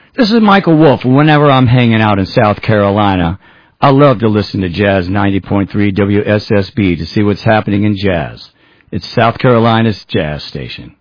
This is Michael Wolf. Whenever I'm hanging out in South Carolina, I love to listen to Jazz 90.3 WSSB to see what's happening in jazz. It's South Carolina's jazz station.